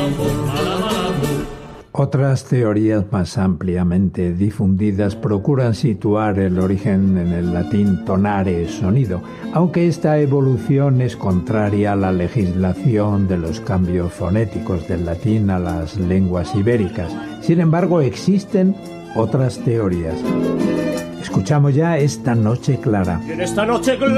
Otras teorías más ampliamente difundidas procuran situar el origen en el latín tonare, sonido, aunque esta evolución es contraria a la legislación de los cambios fonéticos del latín a las lenguas ibéricas. Sin embargo, existen otras teorías. Escuchamos ya Esta noche clara. En esta noche clara